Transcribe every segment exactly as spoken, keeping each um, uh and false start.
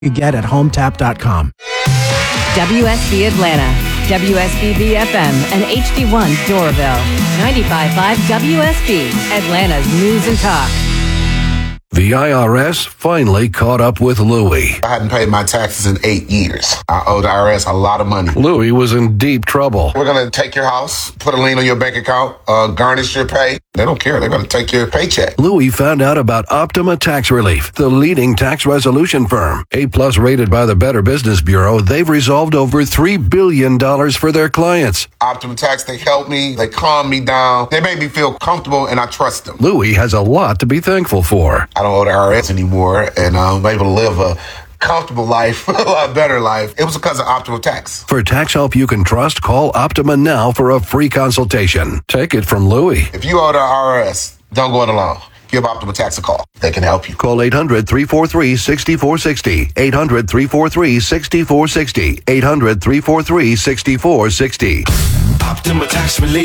you get at home tap dot com. W S B Atlanta, W S B B F M, and H D one Doraville. ninety-five point five W S B, Atlanta's News and Talk. The I R S finally caught up with Louie. I hadn't paid my taxes in eight years. I owe the I R S a lot of money. Louie was in deep trouble. We're going to take your house, put a lien on your bank account, uh, garnish your pay. They don't care. They're going to take your paycheck. Louie found out about Optima Tax Relief, the leading tax resolution firm. A-plus rated by the Better Business Bureau, they've resolved over three billion dollars for their clients. Optima Tax, they help me. They calm me down. They make me feel comfortable, and I trust them. Louie has a lot to be thankful for. I don't owe the I R S anymore, and I'm able to live a comfortable life, a lot better life. It was because of Optima Tax. For tax help you can trust, call Optima now for a free consultation. Take it from Louie. If you owe the I R S, don't go it alone. Give Optima Tax a call. They can help you. Call eight hundred, three four three, six four six zero. eight hundred, three four three, six four six zero. eight hundred, three four three, six four six zero. Optima Tax Relief.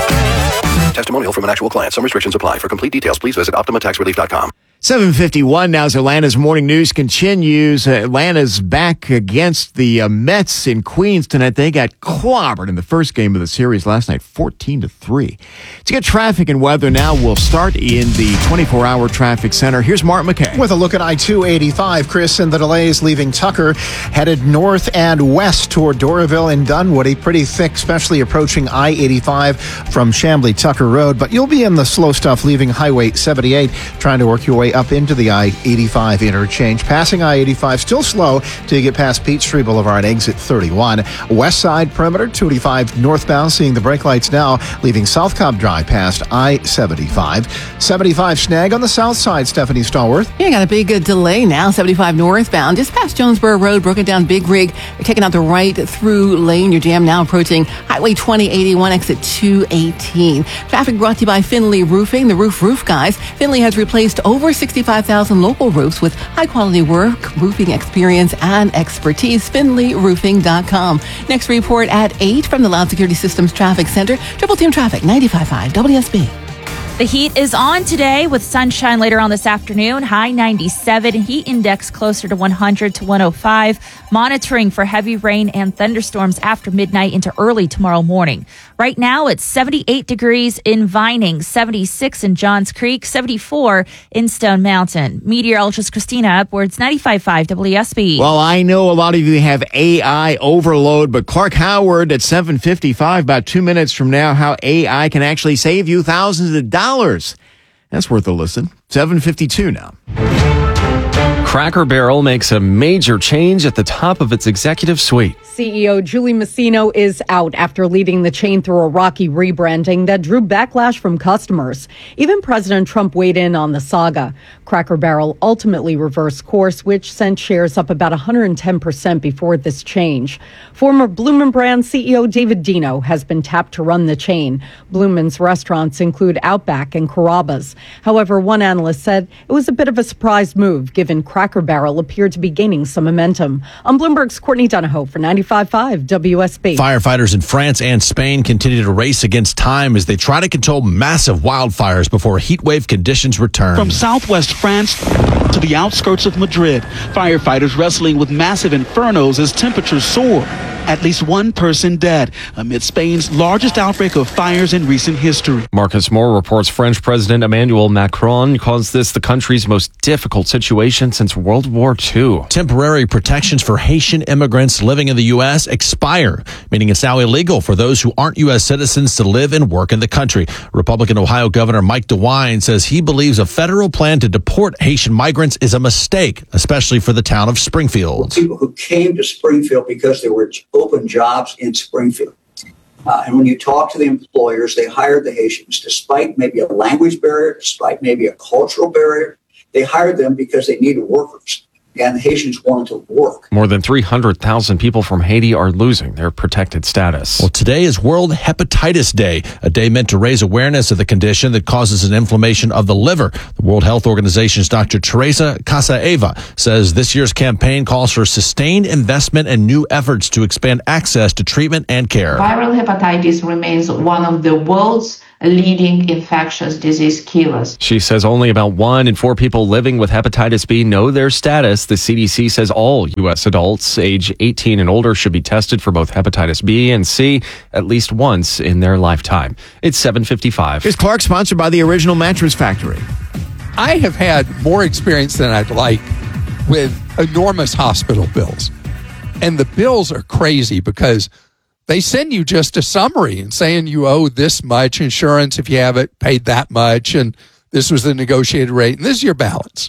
Testimonial from an actual client. Some restrictions apply. For complete details, please visit optima tax relief dot com. seven fifty-one now as Atlanta's morning news continues. Atlanta's back against the uh, Mets in Queens tonight. They got clobbered in the first game of the series last night, fourteen to three. To get traffic and weather now, we'll start in the twenty-four hour traffic center. Here's Mark McKay. With a look at I two eighty-five, Chris, and the delays leaving Tucker, headed north and west toward Doraville and Dunwoody. Pretty thick, especially approaching I eighty-five from Chamblee Tucker Road. But you'll be in the slow stuff leaving Highway seventy-eight, trying to work your way up into the I eighty-five interchange. Passing I eighty-five, still slow till you get past Peachtree Boulevard, exit thirty-one. West side perimeter, two eighty-five northbound, seeing the brake lights now, leaving South Cobb Drive past I seventy-five. seventy-five snag on the south side, Stephanie Stallworth. Yeah, got a big uh, delay now, seventy-five northbound, just past Jonesboro Road, broken down Big Rig. They're taking out the right through lane. Your jam now approaching Highway twenty eighty-one, exit two eighteen. Traffic brought to you by Finley Roofing, the roof roof guys. Finley has replaced over sixty-five thousand local roofs with high-quality work, roofing experience, and expertise. Finley Roofing dot com. Next report at eight from the Loud Security Systems Traffic Center. Triple Team Traffic, ninety-five point five W S B. The heat is on today with sunshine later on this afternoon. High ninety-seven, heat index closer to one hundred to one oh five. Monitoring for heavy rain and thunderstorms after midnight into early tomorrow morning. Right now, it's seventy-eight degrees in Vining, seventy-six in Johns Creek, seventy-four in Stone Mountain. Meteorologist Christina Upwards, ninety-five point five W S B. Well, I know a lot of you have A I overload, but Clark Howard at seven fifty-five, about two minutes from now, how A I can actually save you thousands of dollars. That's worth a listen. seven fifty-two now. Cracker Barrel makes a major change at the top of its executive suite. C E O Julie Masino is out after leading the chain through a rocky rebranding that drew backlash from customers. Even President Trump weighed in on the saga. Cracker Barrel ultimately reversed course, which sent shares up about one hundred ten percent before this change. Former Bloomin' Brands C E O David Deno has been tapped to run the chain. Bloomin's restaurants include Outback and Carrabba's. However, one analyst said it was a bit of a surprise move, given Cracker Barrel appeared to be gaining some momentum. I'm Bloomberg's Courtney Donahoe for ninety-five point five W S B. Firefighters in France and Spain continue to race against time as they try to control massive wildfires before heat wave conditions return. From southwest France to the outskirts of Madrid, firefighters wrestling with massive infernos as temperatures soar. At least one person dead amid Spain's largest outbreak of fires in recent history. Marcus Moore reports French President Emmanuel Macron calls this the country's most difficult situation since World War Two. Temporary protections for Haitian immigrants living in the U S expire, meaning it's now illegal for those who aren't U S citizens to live and work in the country. Republican Ohio Governor Mike DeWine says he believes a federal plan to deport Haitian migrants is a mistake, especially for the town of Springfield. People who came to Springfield because there were open jobs in Springfield. Uh, and when you talk to the employers, they hired the Haitians despite maybe a language barrier, despite maybe a cultural barrier. They hired them because they needed workers. And the Haitians wanted to work. More than three hundred thousand people from Haiti are losing their protected status. Well, today is World Hepatitis Day, a day meant to raise awareness of the condition that causes an inflammation of the liver. The World Health Organization's Doctor Teresa Casaeva says this year's campaign calls for sustained investment and new efforts to expand access to treatment and care. Viral hepatitis remains one of the world's leading infectious disease killers. She says only about one in four people living with hepatitis B know their status. The C D C says all U S adults age eighteen and older should be tested for both hepatitis B and C at least once in their lifetime. It's seven fifty-five. Is Clark sponsored by the Original Mattress Factory? I have had more experience than I'd like with enormous hospital bills. And the bills are crazy because they send you just a summary and saying you owe this much insurance if you have it, paid that much, and this was the negotiated rate, and this is your balance.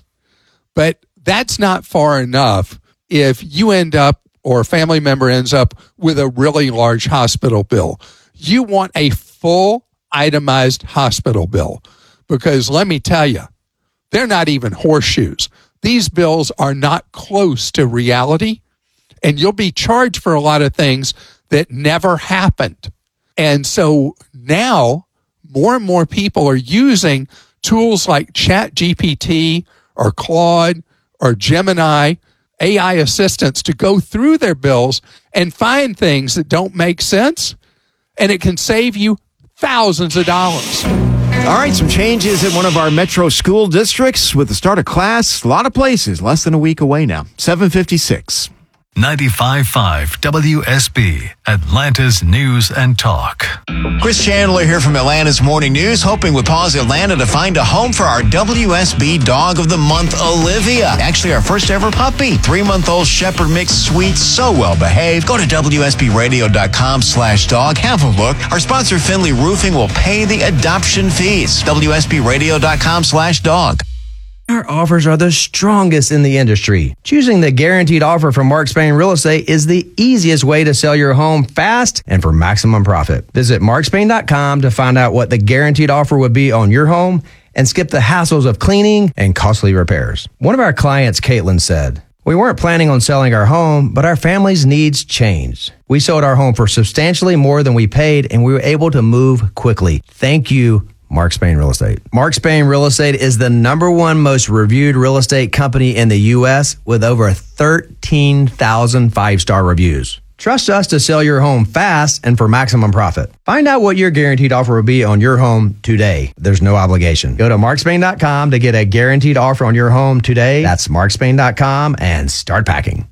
But that's not far enough if you end up or a family member ends up with a really large hospital bill. You want a full itemized hospital bill because let me tell you, they're not even horseshoes. These bills are not close to reality, and you'll be charged for a lot of things that never happened. And so now more and more people are using tools like ChatGPT or Claude or Gemini, A I assistants, to go through their bills and find things that don't make sense, and it can save you thousands of dollars. All right, some changes in one of our metro school districts with the start of class. A lot of places, less than a week away now. seven fifty-six. ninety-five point five W S B, Atlanta's News and Talk. Chris Chandler here from Atlanta's Morning News, hoping with Paws Atlanta to find a home for our W S B Dog of the Month, Olivia. Actually, our first ever puppy. Three-month-old Shepherd mix, sweet, so well behaved. Go to W S B radio dot com slash dog. Have a look. Our sponsor, Finley Roofing, will pay the adoption fees. W S B radio dot com slash dog. Our offers are the strongest in the industry. Choosing the guaranteed offer from Mark Spain Real Estate is the easiest way to sell your home fast and for maximum profit. Visit mark spain dot com to find out what the guaranteed offer would be on your home and skip the hassles of cleaning and costly repairs. One of our clients, Caitlin, said, "We weren't planning on selling our home, but our family's needs changed. We sold our home for substantially more than we paid, and we were able to move quickly. Thank you, Mark Spain Real Estate." Mark Spain Real Estate is the number one most reviewed real estate company in the U S with over thirteen thousand five-star reviews. Trust us to sell your home fast and for maximum profit. Find out what your guaranteed offer will be on your home today. There's no obligation. Go to mark spain dot com to get a guaranteed offer on your home today. That's mark spain dot com and start packing.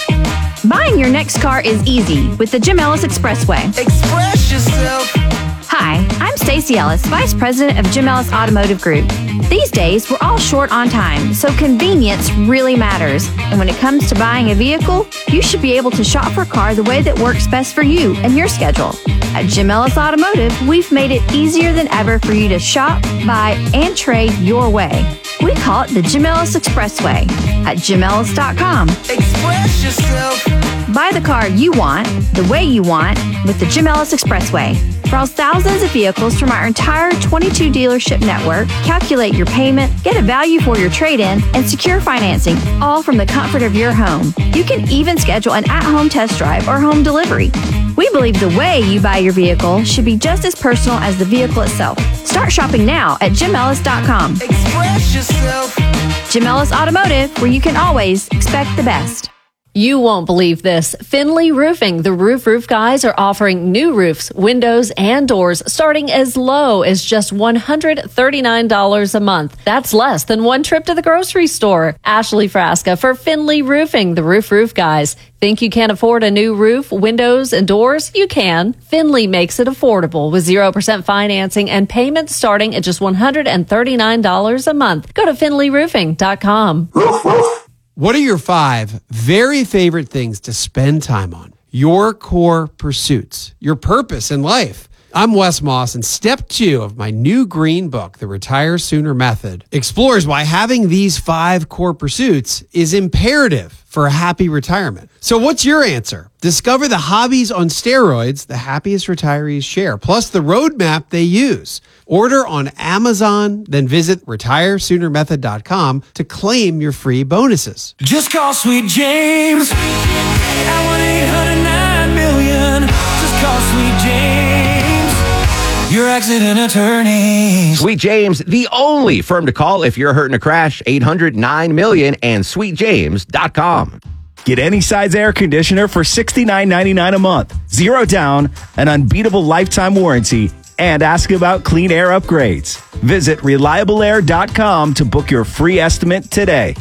Buying your next car is easy with the Jim Ellis Expressway. Express yourself. Hi, I'm Stacey Ellis, Vice President of Jim Ellis Automotive Group. These days, we're all short on time, so convenience really matters. And when it comes to buying a vehicle, you should be able to shop for a car the way that works best for you and your schedule. At Jim Ellis Automotive, we've made it easier than ever for you to shop, buy, and trade your way. We call it the Jim Ellis Expressway at jim ellis dot com. Express yourself. Buy the car you want, the way you want, with the Jim Ellis Expressway. Browse thousands of vehicles from our entire twenty-two dealership network, calculate your payment, get a value for your trade-in, and secure financing, all from the comfort of your home. You can even schedule an at-home test drive or home delivery. We believe the way you buy your vehicle should be just as personal as the vehicle itself. Start shopping now at jim ellis dot com. Express yourself. Jim Ellis Automotive, where you can always expect the best. You won't believe this. Finley Roofing, the Roof Roof Guys, are offering new roofs, windows, and doors starting as low as just one hundred thirty-nine dollars a month. That's less than one trip to the grocery store. Ashley Frasca for Finley Roofing, the Roof Roof Guys. Think you can't afford a new roof, windows, and doors? You can. Finley makes it affordable with zero percent financing and payments starting at just one hundred thirty-nine dollars a month. Go to finley roofing dot com. What are your five very favorite things to spend time on? Your core pursuits, your purpose in life. I'm Wes Moss, and step two of my new green book, The Retire Sooner Method, explores why having these five core pursuits is imperative for a happy retirement. So what's your answer? Discover the hobbies on steroids the happiest retirees share, plus the roadmap they use. Order on Amazon, then visit retire sooner method dot com to claim your free bonuses. Just call Sweet James at one eight hundred nine million. Just call Sweet James, your accident attorney. Sweet James, the only firm to call if you're hurt in a crash. Eight hundred nine million and sweet james dot com. Get any size air conditioner for sixty-nine ninety-nine a month. Zero down, an unbeatable lifetime warranty, and ask about clean air upgrades. Visit reliable air dot com to book your free estimate today.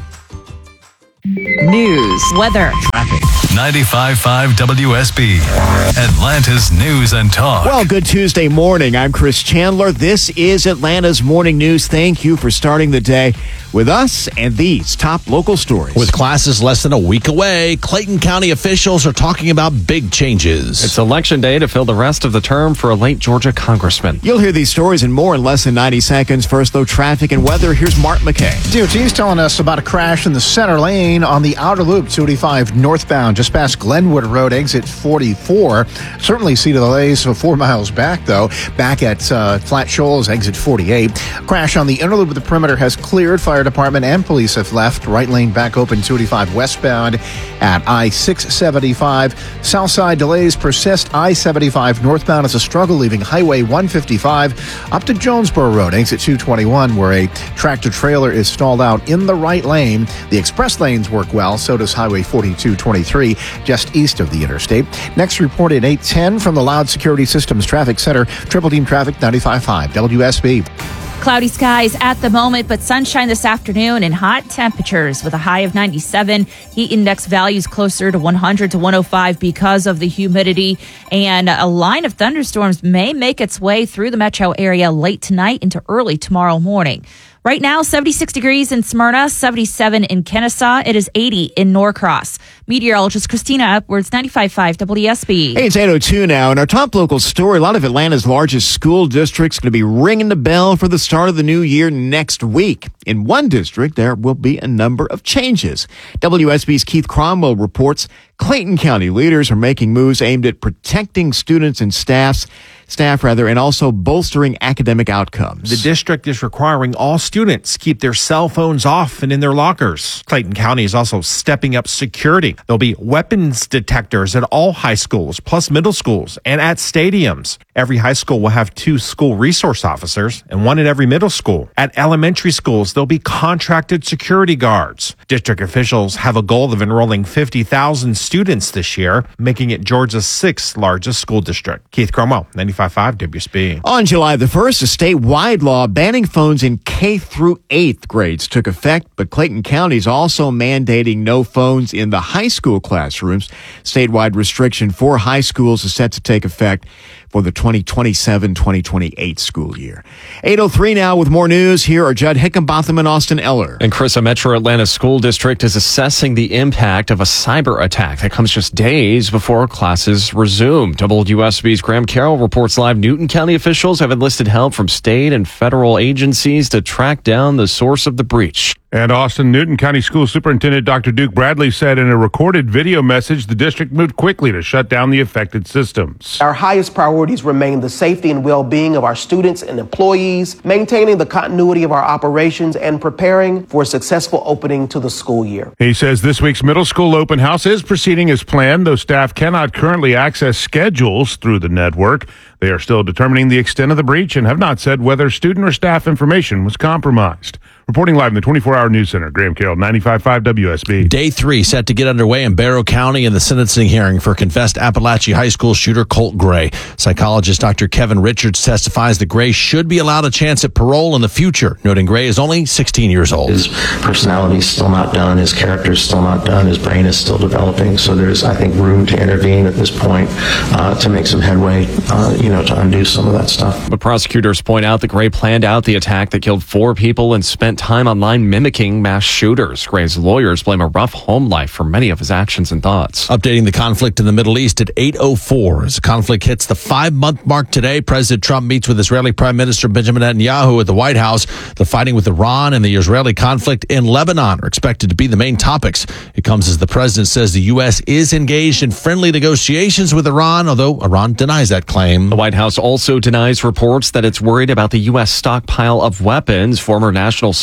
News, weather, traffic. ninety-five point five W S B, Atlanta's News and Talk. Well, good Tuesday morning. I'm Chris Chandler. This is Atlanta's Morning News. Thank you for starting the day with us and these top local stories. With classes less than a week away, Clayton County officials are talking about big changes. It's election day to fill the rest of the term for a late Georgia congressman. You'll hear these stories and more in less than ninety seconds. First, though, traffic and weather. Here's Mark McKay. D O T is telling us about a crash in the center lane on the outer loop, two eighty-five northbound, just past Glenwood Road, exit forty-four. Certainly see the delays for four miles back, though. Back at uh, Flat Shoals, exit forty-eight. Crash on the inner loop of the perimeter has cleared. Fire department and police have left. Right lane back open, two eighty-five westbound at I six seventy-five. Southside delays persist. I seventy-five northbound is a struggle, leaving Highway one fifty-five up to Jonesboro Road, exit two twenty-one, where a tractor trailer is stalled out in the right lane. The express lanes work well. So does Highway forty-two twenty-three, just east of the interstate. Next report at eight ten from the Loud Security Systems Traffic Center. Triple Team Traffic, ninety-five point five W S B. Cloudy skies at the moment, but sunshine this afternoon and hot temperatures with a high of ninety-seven. Heat index values closer to one hundred to one oh five because of the humidity. And a line of thunderstorms may make its way through the metro area late tonight into early tomorrow morning. Right now, seventy-six degrees in Smyrna, seventy-seven in Kennesaw. It is eighty in Norcross. Meteorologist Christina Upwards, ninety-five point five W S B. Hey, it's eight oh two now. In our top local story, a lot of Atlanta's largest school districts going to be ringing the bell for the start of the new year next week. In one district, there will be a number of changes. W S B's Keith Cromwell reports Clayton County leaders are making moves aimed at protecting students and staffs, staff rather, and also bolstering academic outcomes. The district is requiring all students keep their cell phones off and in their lockers. Clayton County is also stepping up security. There'll be weapons detectors at all high schools, plus middle schools, and at stadiums. Every high school will have two school resource officers and one at every middle school. At elementary schools, there'll be contracted security guards. District officials have a goal of enrolling fifty thousand students this year, making it Georgia's sixth largest school district. Keith Cromwell, ninety-five point five W S B. On July the first, a statewide law banning phones in K through eighth grades took effect, but Clayton County is also mandating no phones in the high school classrooms. Statewide restriction for high schools is set to take effect for the twenty twenty-seven twenty twenty-eight school year. eight oh three now with more news. Here are Judd Hickenbotham and Austin Eller. And Chris, a Metro Atlanta school district is assessing the impact of a cyber attack that comes just days before classes resume. W S B's Graham Carroll reports live Newton County officials have enlisted help from state and federal agencies to track down the source of the breach. And Austin, Newton County School Superintendent Doctor Duke Bradley said in a recorded video message the district moved quickly to shut down the affected systems. Our highest priorities remain the safety and well-being of our students and employees, maintaining the continuity of our operations, and preparing for a successful opening to the school year. He says this week's middle school open house is proceeding as planned, though staff cannot currently access schedules through the network. They are still determining the extent of the breach and have not said whether student or staff information was compromised. Reporting live in the twenty-four hour News Center, Graham Carroll, ninety-five point five W S B. Day three set to get underway in Barrow County in the sentencing hearing for confessed Appalachia High School shooter Colt Gray. Psychologist Doctor Kevin Richards testifies that Gray should be allowed a chance at parole in the future, noting Gray is only sixteen years old. His personality is still not done. His character is still not done. His brain is still developing. So there's, I think, room to intervene at this point uh, to make some headway, uh, you know, to undo some of that stuff. But prosecutors point out that Gray planned out the attack that killed four people and spent time online mimicking mass shooters. Gray's lawyers blame a rough home life for many of his actions and thoughts. Updating the conflict in the Middle East at eight oh four. As the conflict hits the five-month mark today, President Trump meets with Israeli Prime Minister Benjamin Netanyahu at the White House. The fighting with Iran and the Israeli conflict in Lebanon are expected to be the main topics. It comes as the president says the U S is engaged in friendly negotiations with Iran, although Iran denies that claim. The White House also denies reports that it's worried about the U S stockpile of weapons. Former National Security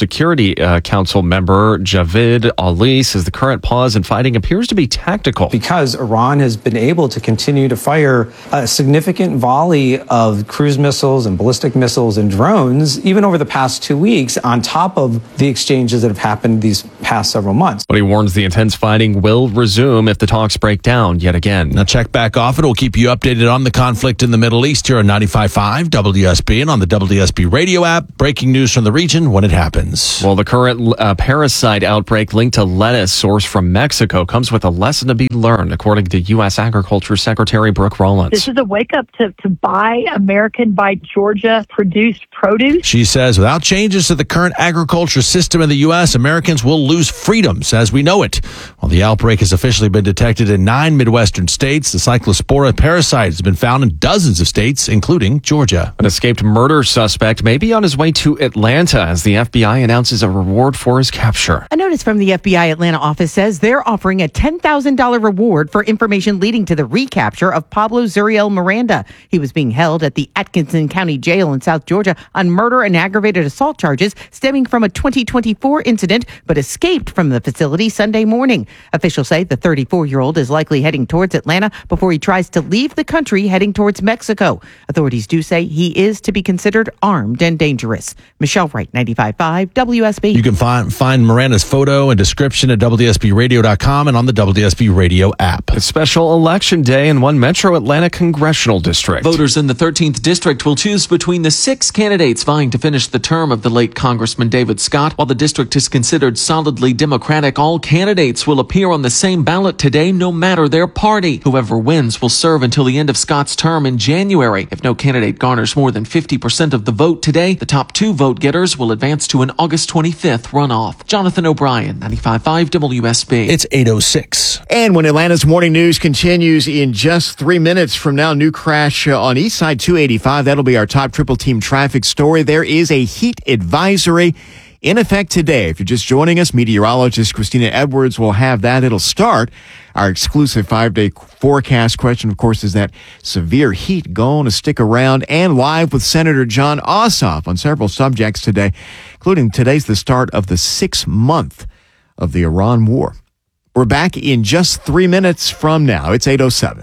Security uh, Council member Javid Ali says the current pause in fighting appears to be tactical. Because Iran has been able to continue to fire a significant volley of cruise missiles and ballistic missiles and drones, even over the past two weeks, on top of the exchanges that have happened these past several months. But he warns the intense fighting will resume if the talks break down yet again. Now check back often. We'll keep you updated on the conflict in the Middle East here on ninety-five point five W S B and on the W S B radio app. Breaking news from the region when it happens. Well, the current uh, parasite outbreak linked to lettuce sourced from Mexico comes with a lesson to be learned, according to U S Agriculture Secretary Brooke Rollins. This is a wake-up to, to buy American, buy Georgia-produced produce. She says without changes to the current agriculture system in the U S, Americans will lose freedoms as we know it. While the outbreak has officially been detected in nine Midwestern states, the Cyclospora parasite has been found in dozens of states, including Georgia. An escaped murder suspect may be on his way to Atlanta as the F B I announces a reward for his capture. A notice from the F B I Atlanta office says they're offering a ten thousand dollars reward for information leading to the recapture of Pablo Zuriel Miranda. He was being held at the Atkinson County Jail in South Georgia on murder and aggravated assault charges stemming from a twenty twenty-four incident, but escaped from the facility Sunday morning. Officials say the thirty-four-year-old is likely heading towards Atlanta before he tries to leave the country heading towards Mexico. Authorities do say he is to be considered armed and dangerous. Michelle Wright, ninety-five point five W S B. You can find find Miranda's photo and description at W S B radio dot com and on the W S B radio app. It's special election day in one Metro Atlanta congressional district. Voters in the thirteenth district will choose between the six candidates vying to finish the term of the late Congressman David Scott. While the district is considered solidly Democratic, all candidates will appear on the same ballot today, no matter their party. Whoever wins will serve until the end of Scott's term in January. If no candidate garners more than fifty percent of the vote today, the top two vote getters will advance to an August twenty-fifth runoff. Jonathan O'Brien, ninety-five point five W S B. It's eight oh six. And when Atlanta's morning news continues in just three minutes from now, new crash uh, on East Side two eighty-five. That'll be our top triple team traffic story. There is a heat advisory in effect today. If you're just joining us, meteorologist Christina Edwards will have that. It'll start. Our exclusive five-day forecast question, of course, is that severe heat going to stick around, and live with Senator Jon Ossoff on several subjects today, including today's the start of the sixth month of the Iran war. We're back in just three minutes from now. It's eight oh seven.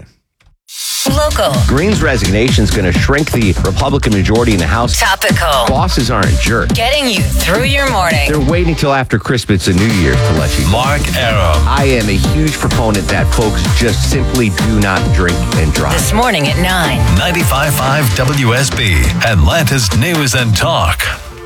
Local. Green's resignation is going to shrink the Republican majority in the House. Topical. Bosses aren't jerks. Getting you through your morning. They're waiting till after Christmas and New Year's to let you know. Mark Aram. I am a huge proponent that folks just simply do not drink and drive. This morning at nine. ninety-five point five W S B, Atlanta's News and Talk.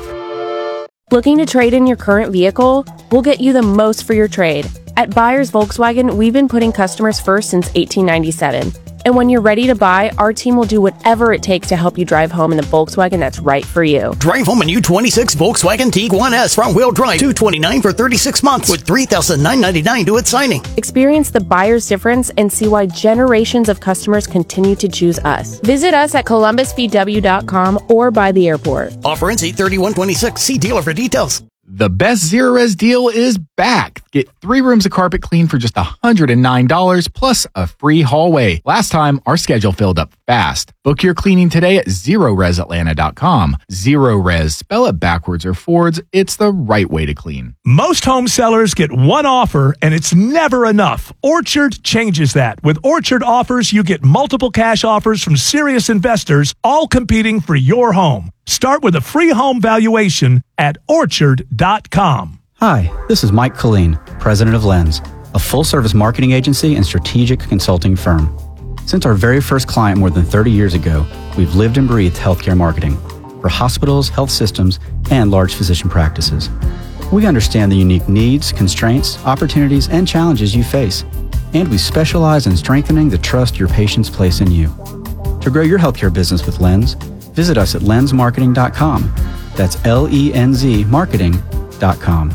Looking to trade in your current vehicle? We'll get you the most for your trade. At Buyers Volkswagen, we've been putting customers first since eighteen ninety-seven. And when you're ready to buy, our team will do whatever it takes to help you drive home in the Volkswagen that's right for you. Drive home a new twenty-six Volkswagen Tiguan S front-wheel drive, two hundred twenty-nine dollars for thirty-six months with three thousand nine hundred ninety-nine dollars due at signing. Experience the buyer's difference and see why generations of customers continue to choose us. Visit us at columbus v w dot com or by the airport. Offer ends eight thirty-one twenty-six. See dealer for details. The best Zero Res deal is back. Get three rooms of carpet clean for just one hundred nine dollars plus a free hallway. Last time, our schedule filled up fast. Book your cleaning today at zero res atlanta dot com. Zero Res, spell it backwards or forwards. It's the right way to clean. Most home sellers get one offer, and it's never enough. Orchard changes that. With Orchard offers, you get multiple cash offers from serious investors, all competing for your home. Start with a free home valuation at orchard dot com. Hi, this is Mike Colleen, president of Lens, a full-service marketing agency and strategic consulting firm. Since our very first client more than thirty years ago, we've lived and breathed healthcare marketing for hospitals, health systems, and large physician practices. We understand the unique needs, constraints, opportunities, and challenges you face, and we specialize in strengthening the trust your patients place in you. To grow your healthcare business with Lens, visit us at lens marketing dot com. That's L E N Z marketing dot com.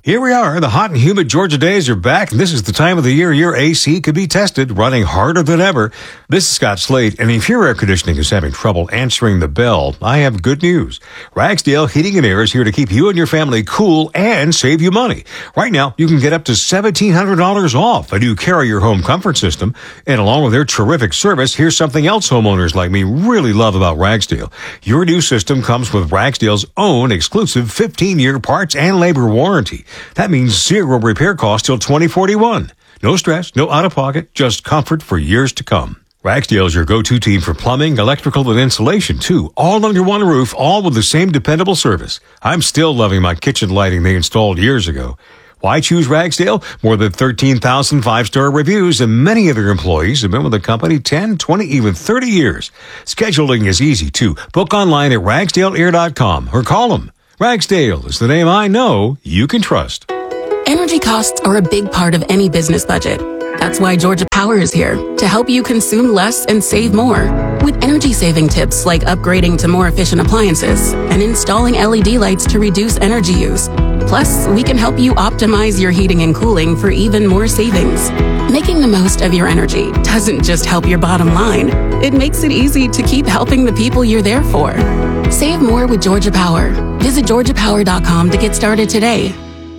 Here we are. The hot and humid Georgia days are back, and this is the time of the year your A C could be tested, running harder than ever. This is Scott Slade, and if your air conditioning is having trouble answering the bell, I have good news. Ragsdale Heating and Air is here to keep you and your family cool and save you money. Right now, you can get up to seventeen hundred dollars off a new Carrier home comfort system, and along with their terrific service, here's something else homeowners like me really love about Ragsdale. Your new system comes with Ragsdale's own exclusive fifteen-year parts and labor warranty. That means zero repair costs till twenty forty-one. No stress, no out-of-pocket, just comfort for years to come. Ragsdale is your go-to team for plumbing, electrical, and insulation, too. All under one roof, all with the same dependable service. I'm still loving my kitchen lighting they installed years ago. Why choose Ragsdale? More than thirteen thousand five-star reviews, and many of their employees have been with the company ten, twenty, even thirty years. Scheduling is easy, too. Book online at ragsdale air dot com or call them. Ragsdale is the name I know you can trust. Energy costs are a big part of any business budget. That's why Georgia Power is here to help you consume less and save more. With energy-saving tips like upgrading to more efficient appliances and installing L E D lights to reduce energy use. Plus, we can help you optimize your heating and cooling for even more savings. Making the most of your energy doesn't just help your bottom line. It makes it easy to keep helping the people you're there for. Save more with Georgia Power. Visit georgia power dot com to get started today.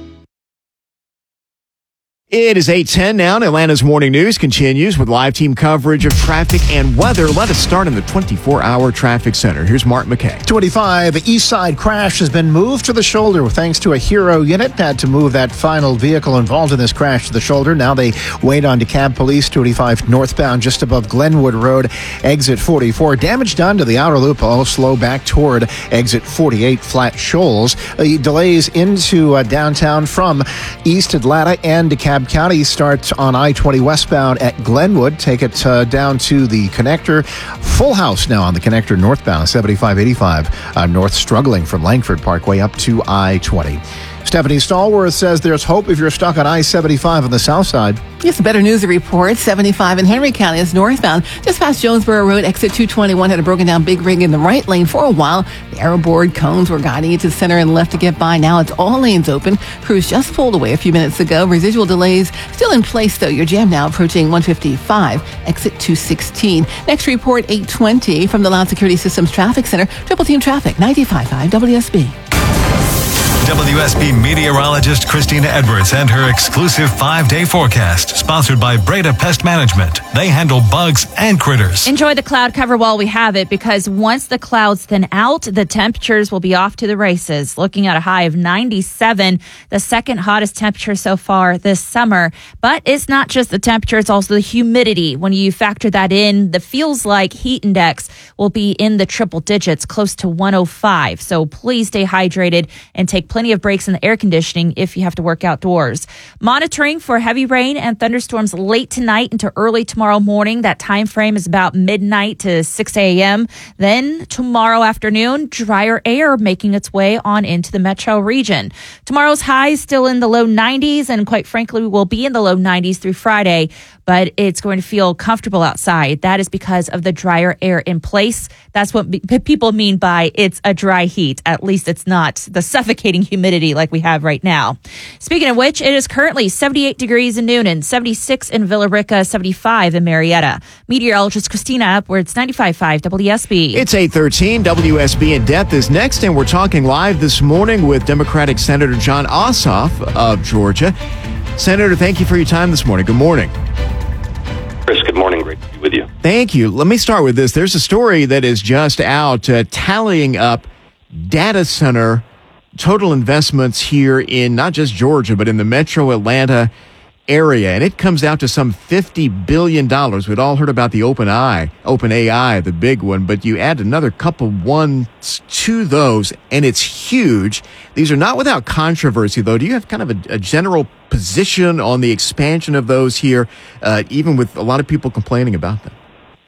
It is eight ten now, and Atlanta's Morning News continues with live team coverage of traffic and weather. Let us start in the twenty-four hour traffic center. Here's Mark McKay. twenty-five, the east side crash has been moved to the shoulder thanks to a Hero unit. Had to move that final vehicle involved in this crash to the shoulder. Now they wait on DeKalb Police, twenty-five northbound just above Glenwood Road, exit forty-four. Damage done to the outer loop, all slow back toward exit forty-eight, Flat Shoals. Uh, delays into uh, downtown from East Atlanta and DeKalb County start on I twenty westbound at Glenwood. Take it uh, down to the connector. Full house now on the connector northbound, seventy-five eighty-five uh, north, struggling from Langford Parkway up to I twenty. Stephanie Stallworth says there's hope if you're stuck on I seventy-five on the south side. Yes, better news report. seventy-five in Henry County is northbound. Just past Jonesboro Road, exit two twenty-one had a broken down big rig in the right lane for a while. The arrow board cones were guiding it to the center and left to get by. Now it's all lanes open. Crews just pulled away a few minutes ago. Residual delays still in place, though. Your jam now approaching one fifty-five, exit two sixteen. Next report, eight twenty from the Loud Security Systems Traffic Center. Triple Team Traffic, ninety-five point five W S B. W S B meteorologist Christina Edwards and her exclusive five-day forecast, sponsored by Breda Pest Management. They handle bugs and critters. Enjoy the cloud cover while we have it, because once the clouds thin out, the temperatures will be off to the races. Looking at a high of ninety-seven, the second hottest temperature so far this summer. But it's not just the temperature, it's also the humidity. When you factor that in, the feels like heat index will be in the triple digits, close to one oh five. So please stay hydrated and take plenty of breaks in the air conditioning if you have to work outdoors. Monitoring for heavy rain and thunderstorms late tonight into early tomorrow morning. That time frame is about midnight to six a.m. Then tomorrow afternoon, drier air making its way on into the metro region. Tomorrow's high is still in the low nineties, and quite frankly, we will be in the low nineties through Friday, but it's going to feel comfortable outside. That is because of the drier air in place. That's what be- people mean by it's a dry heat. At least it's not the suffocating humidity like we have right now. Speaking of which, it is currently seventy-eight degrees in Noonan, seventy-six in Villa Rica, seventy-five in Marietta. Meteorologist Christina Edwards, ninety-five point five W S B. It's eight thirteen. W S B in depth is next, and we're talking live this morning with Democratic Senator Jon Ossoff of Georgia. Senator, thank you for your time this morning. Good morning. Chris, good morning. Great to be with you. Thank you. Let me start with this. There's a story that is just out uh, tallying up data center total investments here in not just Georgia, but in the metro Atlanta area. And it comes out to some fifty billion dollars. We'd all heard about the OpenAI, OpenAI, the big one, but you add another couple ones to those, and it's huge. These are not without controversy, though. Do you have kind of a, a general position on the expansion of those here, uh, even with a lot of people complaining about them?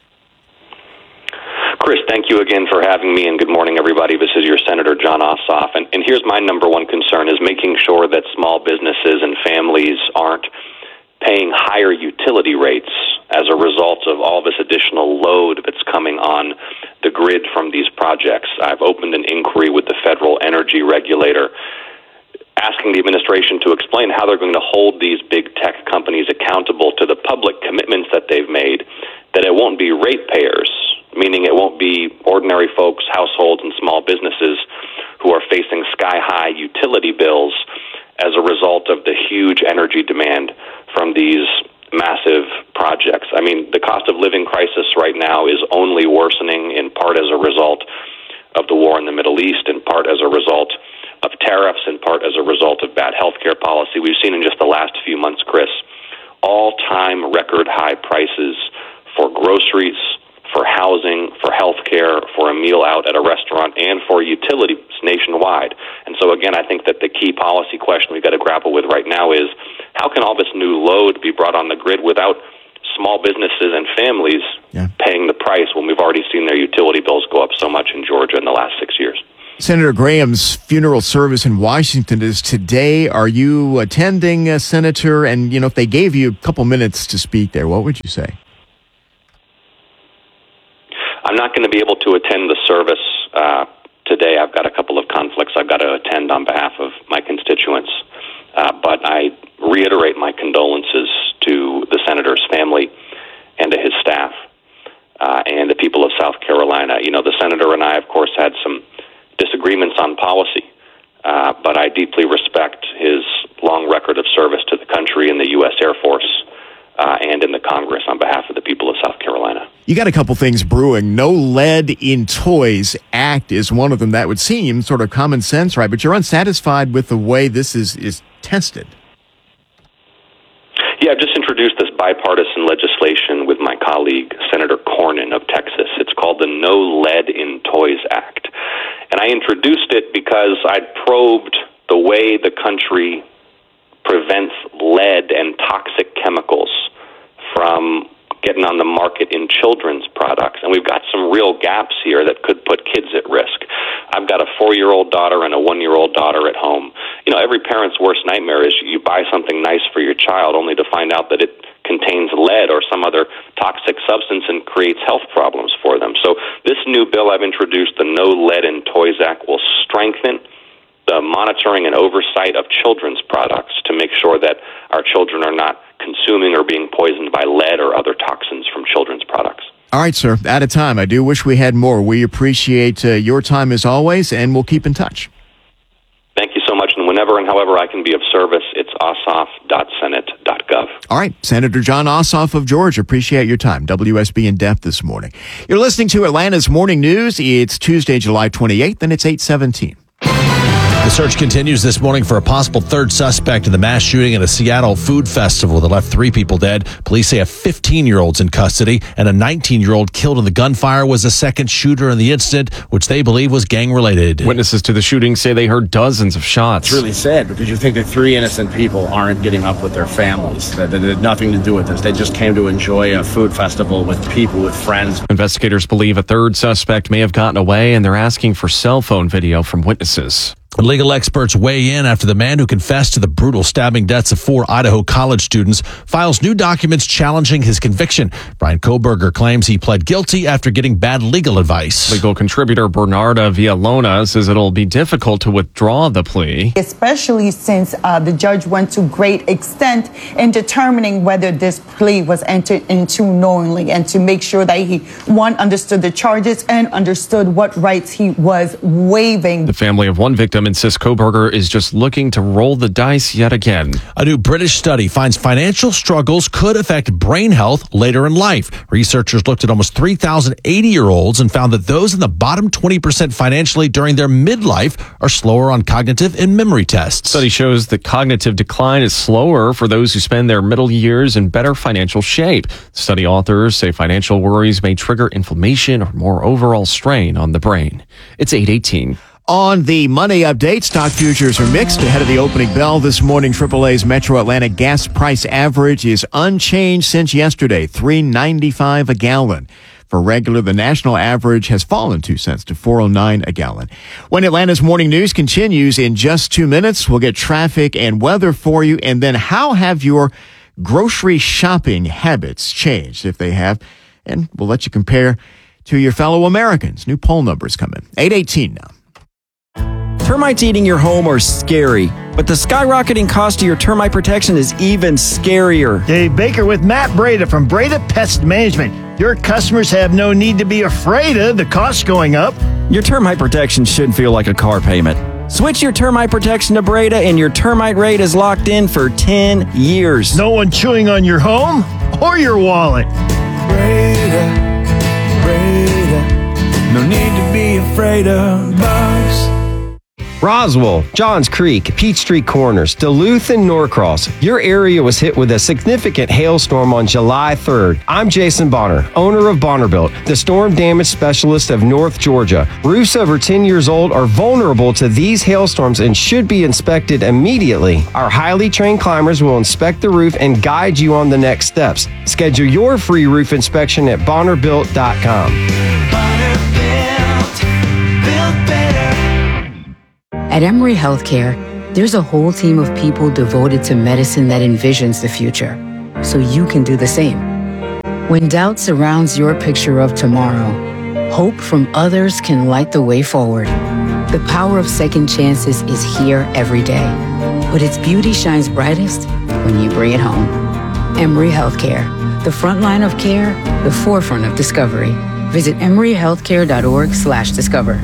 Chris, thank you again for having me, and good morning, everybody. This is your Senator Jon Ossoff, and, and here's my number one concern is making sure that small businesses and families aren't paying higher utility rates as a result of all this additional load that's coming on the grid from these projects. I've opened an inquiry with the federal energy regulator asking asking the administration to explain how they're going to hold these big tech companies accountable to the public commitments that they've made, that it won't be ratepayers, meaning it won't be ordinary folks, households, and small businesses who are facing sky-high utility bills as a result of the huge energy demand from these massive projects. I mean, the cost of living crisis right now is only worsening, in part as a result of the war in the Middle East, in part as a result of tariffs, in part as a result of bad healthcare policy. We've seen in just the last few months, Chris, all-time record high prices for groceries, for housing, for healthcare, for a meal out at a restaurant, and for utilities nationwide. And so, again, I think that the key policy question we've got to grapple with right now is how can all this new load be brought on the grid without small businesses and families yeah. paying the price when we've already seen their utility bills go up so much in Georgia in the last six years? Senator Graham's funeral service in Washington is today. Are you attending, uh, Senator? And, you know, if they gave you a couple minutes to speak there, what would you say? I'm not going to be able to attend the service uh, today. I've got a couple of conflicts I've got to attend on behalf of my constituents. Uh, but I reiterate my condolences to the senator's family and to his staff uh, and the people of South Carolina. You know, the senator and I, of course, had some disagreements on policy, uh, but I deeply respect his long record of service to the country in the U S Air Force uh, and in the Congress on behalf of the people of South Carolina. You got a couple things brewing. No Lead in Toys Act is one of them. That would seem sort of common sense, right? But you're unsatisfied with the way this is, is tested. Yeah, I've just introduced this bipartisan legislation with my colleague, Senator Cornyn of Texas. It's called the No Lead in Toys Act. And I introduced it because I probed the way the country prevents lead and toxic chemicals from getting on the market in children's products. And we've got some real gaps here that could put kids at risk. I've got a four-year-old daughter and a one-year-old daughter at home. You know, every parent's worst nightmare is you buy something nice for your child only to find out that it contains lead or some other toxic substance and creates health problems for them. So this new bill I've introduced, the No Lead in Toys Act, will strengthen the monitoring and oversight of children's products to make sure that our children are not consuming or being poisoned by lead or other toxins from children's products. All right, sir. Out of time. I do wish we had more. We appreciate uh, your time as always, and we'll keep in touch. Thank you so much. And whenever and however I can be of service, it's ossoff dot senate dot gov. All right. Senator Jon Ossoff of Georgia, appreciate your time. W S B In Depth this morning. You're listening to Atlanta's Morning News. It's Tuesday, July twenty-eighth, and it's eight seventeen. The search continues this morning for a possible third suspect in the mass shooting at a Seattle food festival that left three people dead. Police say a fifteen-year-old's in custody and a nineteen-year-old killed in the gunfire was the second shooter in the incident, which they believe was gang-related. Witnesses to the shooting say they heard dozens of shots. It's really sad because you think that three innocent people aren't getting up with their families. That, that had nothing to do with this. They just came to enjoy a food festival with people, with friends. Investigators believe a third suspect may have gotten away, and they're asking for cell phone video from witnesses. Legal experts weigh in after the man who confessed to the brutal stabbing deaths of four Idaho college students files new documents challenging his conviction. Brian Koberger claims he pled guilty after getting bad legal advice. Legal contributor Bernarda Villalona says it'll be difficult to withdraw the plea, especially since uh, the judge went to great extent in determining whether this plea was entered into knowingly and to make sure that he, one, understood the charges and understood what rights he was waiving. The family of one victim insists Koberger is just looking to roll the dice yet again. A new British study finds financial struggles could affect brain health later in life. Researchers looked at almost three thousand eighty-year-olds and found that those in the bottom twenty percent financially during their midlife are slower on cognitive and memory tests. Study shows that cognitive decline is slower for those who spend their middle years in better financial shape. Study authors say financial worries may trigger inflammation or more overall strain on the brain. It's eight eighteen. On the Money Update, stock futures are mixed ahead of the opening bell this morning. triple A's Metro Atlanta gas price average is unchanged since yesterday, three ninety-five a gallon. For regular, the national average has fallen two cents to four oh nine a gallon. When Atlanta's Morning News continues in just two minutes, we'll get traffic and weather for you. And then how have your grocery shopping habits changed, if they have? And we'll let you compare to your fellow Americans. New poll numbers come in. eight eighteen now. Termites eating your home are scary, but the skyrocketing cost of your termite protection is even scarier. Dave Baker with Matt Breda from Breda Pest Management. Your customers have no need to be afraid of the cost going up. Your termite protection should feel like a car payment. Switch your termite protection to Breda and your termite rate is locked in for ten years. No one chewing on your home or your wallet. Breda, Breda, no need to be afraid of bugs. Roswell, Johns Creek, Peachtree Corners, Duluth, and Norcross. Your area was hit with a significant hailstorm on July third. I'm Jason Bonner, owner of Bonnerbuilt, the storm damage specialist of North Georgia. Roofs over ten years old are vulnerable to these hailstorms and should be inspected immediately. Our highly trained climbers will inspect the roof and guide you on the next steps. Schedule your free roof inspection at bonner built dot com. At Emory Healthcare, there's a whole team of people devoted to medicine that envisions the future, so you can do the same. When doubt surrounds your picture of tomorrow, hope from others can light the way forward. The power of second chances is here every day, but its beauty shines brightest when you bring it home. Emory Healthcare, the front line of care, the forefront of discovery. Visit emory healthcare dot org slash discover.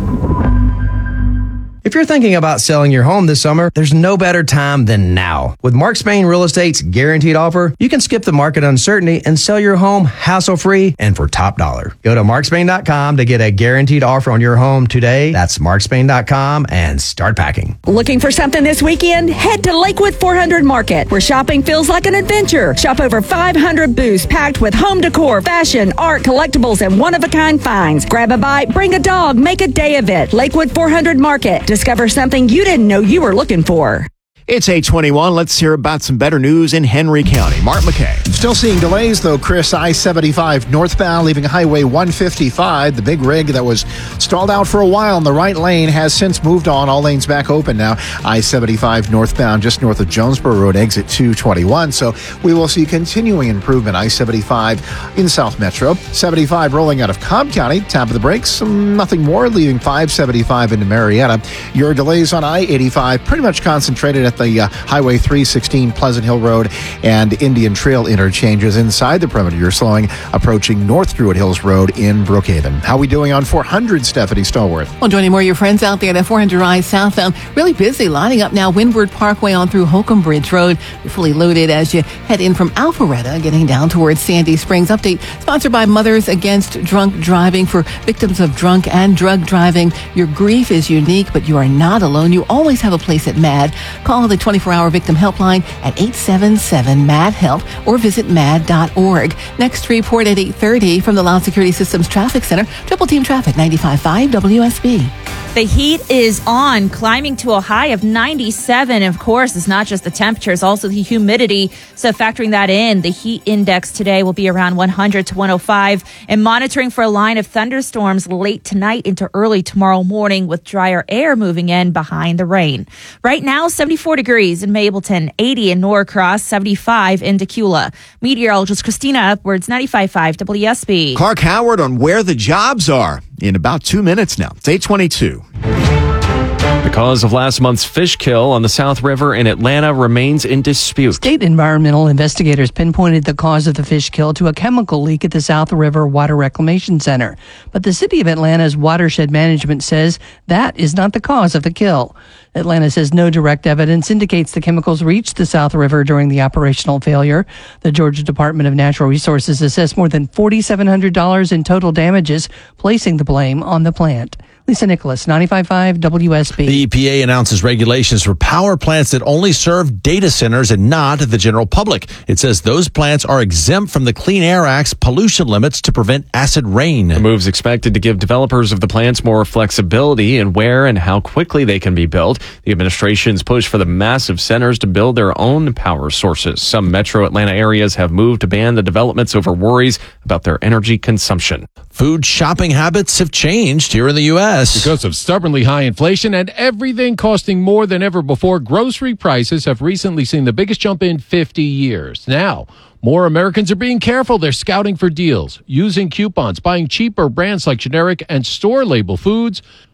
If you're thinking about selling your home this summer, there's no better time than now. With Mark Spain Real Estate's guaranteed offer, you can skip the market uncertainty and sell your home hassle-free and for top dollar. Go to mark spain dot com to get a guaranteed offer on your home today. That's mark spain dot com and start packing. Looking for something this weekend? Head to Lakewood four hundred Market, where shopping feels like an adventure. Shop over five hundred booths packed with home decor, fashion, art, collectibles, and one-of-a-kind finds. Grab a bite, bring a dog, make a day of it. Lakewood four hundred Market. Discover something you didn't know you were looking for. It's eight twenty-one. Let's hear about some better news in Henry County. Mark McKay. Still seeing delays, though, Chris. I seventy-five northbound, leaving Highway one fifty-five. The big rig that was stalled out for a while in the right lane has since moved on. All lanes back open now. I seventy-five northbound, just north of Jonesboro Road, exit two twenty-one. So we will see continuing improvement. I seventy-five in South Metro. seventy-five rolling out of Cobb County. Tap of the brakes. Nothing more, leaving five seventy-five into Marietta. Your delays on I eighty-five pretty much concentrated at the uh, Highway three sixteen Pleasant Hill Road and Indian Trail interchanges. Inside the perimeter, you're slowing approaching North Druid Hills Road in Brookhaven. How we doing on four hundred, Stephanie Stallworth? Well, joining more of your friends out there at four hundred I southbound. Really busy, lining up now Windward Parkway on through Holcomb Bridge Road. You're fully loaded as you head in from Alpharetta, getting down towards Sandy Springs. Update sponsored by Mothers Against Drunk Driving. For victims of drunk and drug driving, your grief is unique, but you are not alone. You always have a place at MAD. Call the twenty-four hour victim helpline at eight seven seven MAD HELP or visit mad dot org. Next report at eight thirty from the Loud Security Systems Traffic Center. Triple Team Traffic, ninety-five point five W S B. The heat is on, climbing to a high of ninety-seven. Of course, it's not just the temperature, it's also the humidity. So factoring that in, the heat index today will be around one hundred to one oh five, and monitoring for a line of thunderstorms late tonight into early tomorrow morning, with drier air moving in behind the rain. Right now, seventy-four degrees in Mableton, eighty in Norcross, seventy-five in Decula. Meteorologist Christina Upwards, ninety-five point five W S B. Clark Howard on where the jobs are in about two minutes now. It's eight twenty-two. The cause of last month's fish kill on the South River in Atlanta remains in dispute. State environmental investigators pinpointed the cause of the fish kill to a chemical leak at the South River Water Reclamation Center. But the city of Atlanta's watershed management says that is not the cause of the kill. Atlanta says no direct evidence indicates the chemicals reached the South River during the operational failure. The Georgia Department of Natural Resources assessed more than four thousand seven hundred dollars in total damages, placing the blame on the plant. Lisa Nicholas, ninety-five point five W S B. The E P A announces regulations for power plants that only serve data centers and not the general public. It says those plants are exempt from the Clean Air Act's pollution limits to prevent acid rain. The move's expected to give developers of the plants more flexibility in where and how quickly they can be built. The administration's push for the massive centers to build their own power sources. Some metro Atlanta areas have moved to ban the developments over worries about their energy consumption. Food shopping habits have changed here in the U S Because of stubbornly high inflation and everything costing more than ever before, grocery prices have recently seen the biggest jump in fifty years. Now, more Americans are being careful. They're scouting for deals, using coupons, buying cheaper brands like generic and store label foods.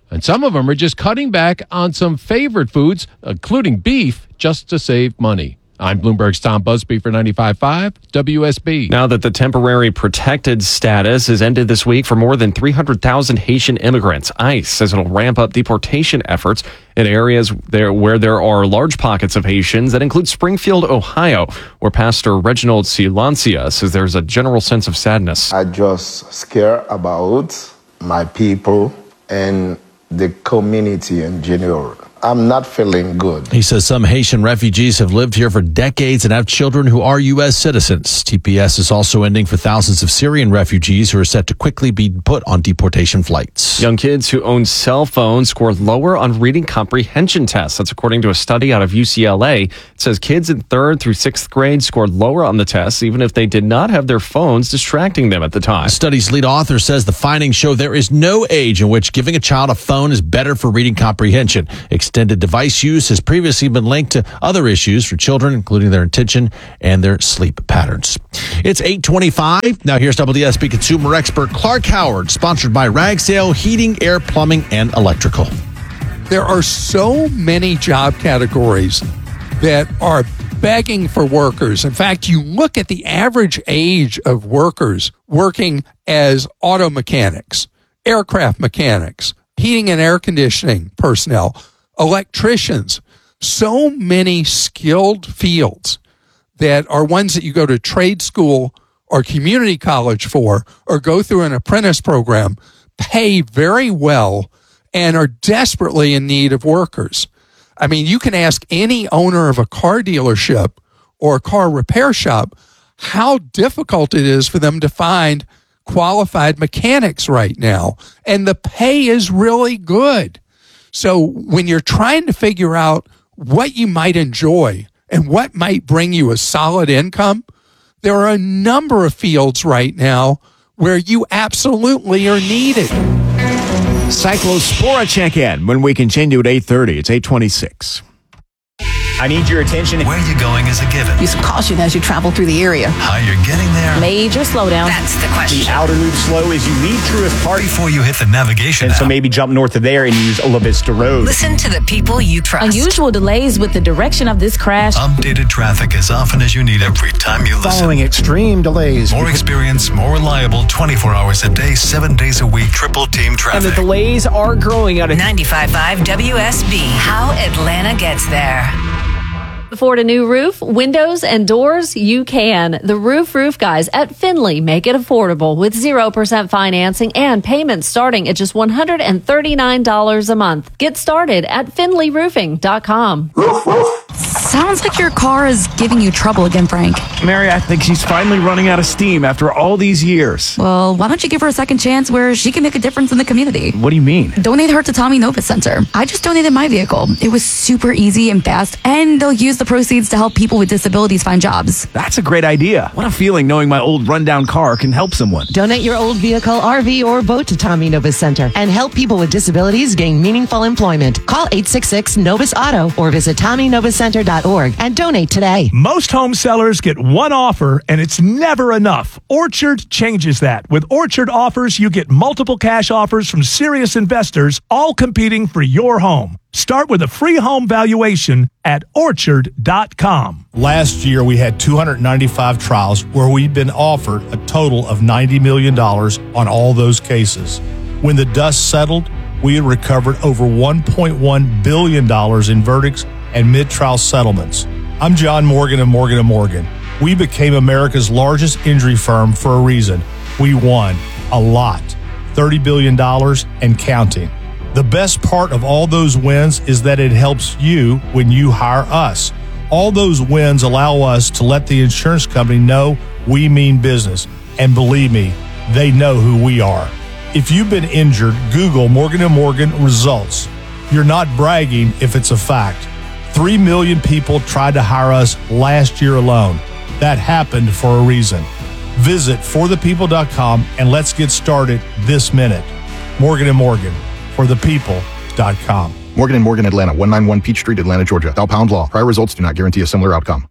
And some of them are just cutting back on some favorite foods, including beef, just to save money. I'm Bloomberg's Tom Busby for ninety-five point five W S B. Now that the temporary protected status has ended this week for more than three hundred thousand Haitian immigrants, ICE says it'll ramp up deportation efforts in areas there where there are large pockets of Haitians. That includes Springfield, Ohio, where Pastor Reginald Silancia says there's a general sense of sadness. I just scared about my people and the community in general. I'm not feeling good. He says some Haitian refugees have lived here for decades and have children who are U S citizens. T P S is also ending for thousands of Syrian refugees who are set to quickly be put on deportation flights. Young kids who own cell phones scored lower on reading comprehension tests. That's according to a study out of U C L A. It says kids in third through sixth grade scored lower on the tests, even if they did not have their phones distracting them at the time. The study's lead author says the findings show there is no age in which giving a child a phone is better for reading comprehension. Extended device use has previously been linked to other issues for children, including their attention and their sleep patterns. It's eight twenty-five. Now here's W S B consumer expert Clark Howard, sponsored by Ragsdale Heating, Air, Plumbing, and Electrical. There are so many job categories that are begging for workers. In fact, you look at the average age of workers working as auto mechanics, aircraft mechanics, heating and air conditioning personnel, electricians, so many skilled fields that are ones that you go to trade school or community college for or go through an apprentice program, pay very well and are desperately in need of workers. I mean, you can ask any owner of a car dealership or a car repair shop how difficult it is for them to find qualified mechanics right now. And the pay is really good. So when you're trying to figure out what you might enjoy and what might bring you a solid income, there are a number of fields right now where you absolutely are needed. Cyclospora check-in when we continue at eight thirty. It's eight twenty-six. I need your attention. Where you're going is a given. Use caution as you travel through the area. How you're getting there. Major slowdown. That's the question. The outer loop slow is you leave Truist Park before you hit the navigation And app. so maybe jump north of there and use Ola Vista Road. Listen to the people you trust. Unusual delays with the direction of this crash. Updated traffic as often as you need every time you listen. Following extreme delays. More experience, more reliable, twenty-four hours a day, seven days a week, triple team traffic. And the delays are growing out of ninety-five point five W S B. How Atlanta gets there. Afford a new roof, windows, and doors? You can. The Roof Roof Guys at Finley make it affordable with zero percent financing and payments starting at just one hundred thirty-nine dollars a month. Get started at finley roofing dot com. Sounds like your car is giving you trouble again, Frank. Mary, I think she's finally running out of steam after all these years. Well, why don't you give her a second chance where she can make a difference in the community? What do you mean? Donate her to Tommy Nova Center. I just donated my vehicle. It was super easy and fast, and they'll use the proceeds to help people with disabilities find jobs. That's a great idea. What a feeling knowing my old rundown car can help someone. Donate your old vehicle, R V, or boat to Tommy Nova Center and help people with disabilities gain meaningful employment. Call eight six six Novus Auto or visit tommy nova center dot org and donate today. Most home sellers get one offer, and it's never enough. Orchard changes that. With Orchard offers, you get multiple cash offers from serious investors, all competing for your home. Start with a free home valuation at orchard dot com. Last year, we had two hundred ninety-five trials where we'd been offered a total of ninety million dollars on all those cases. When the dust settled, we had recovered over one point one billion dollars in verdicts and mid-trial settlements. I'm John Morgan of Morgan and Morgan. We became America's largest injury firm for a reason. We won a lot, thirty billion dollars and counting. The best part of all those wins is that it helps you when you hire us. All those wins allow us to let the insurance company know we mean business. And believe me, they know who we are. If you've been injured, Google Morgan and Morgan results. You're not bragging if it's a fact. Three million people tried to hire us last year alone. That happened for a reason. Visit for the people dot com and let's get started this minute. Morgan and Morgan. for the people dot com. Morgan and Morgan, Atlanta, one ninety-one Peach Street, Atlanta, Georgia. Bell Pound Law. Prior results do not guarantee a similar outcome.